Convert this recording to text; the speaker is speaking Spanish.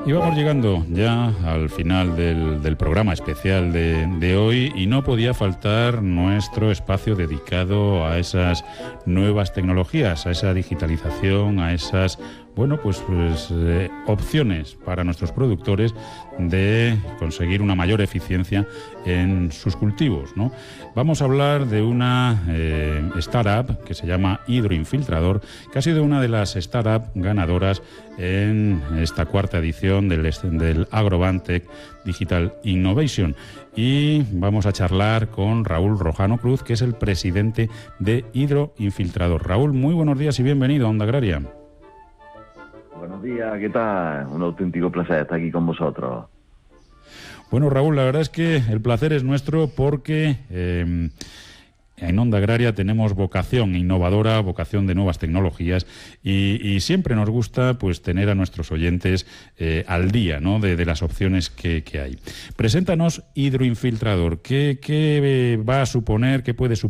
Y vamos llegando ya al final del programa especial de hoy y no podía faltar nuestro espacio dedicado a esas nuevas tecnologías, a esa digitalización, a esas opciones para nuestros productores de conseguir una mayor eficiencia en sus cultivos, ¿no? Vamos a hablar de una startup que se llama Hidroinfiltrador, que ha sido una de las startups ganadoras en esta cuarta edición del Agrobantech Digital Innovation. Y vamos a charlar con Raúl Rojano Cruz, que es el presidente de Hidroinfiltrador. Raúl, muy buenos días y bienvenido a Onda Agraria. Buenos días, ¿qué tal? Un auténtico placer estar aquí con vosotros. Bueno, Raúl, la verdad es que el placer es nuestro porque en Onda Agraria tenemos vocación innovadora, vocación de nuevas tecnologías y siempre nos gusta pues tener a nuestros oyentes al día, ¿no? de las opciones que hay. Preséntanos Hidroinfiltrador. ¿Qué va a suponer, qué puede suponer